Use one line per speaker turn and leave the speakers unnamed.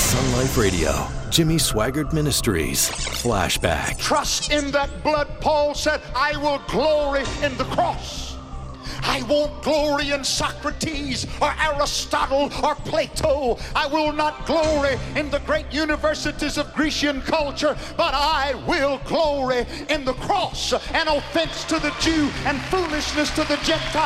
Sun Life Radio, Jimmy Swaggart Ministries, Flashback.
Trust in that blood. Paul said, I will glory in the cross. I won't glory in Socrates or Aristotle or Plato. I will not glory in the great universities of Grecian culture, but I will glory in the cross. An offense to the Jew and foolishness to the Gentile.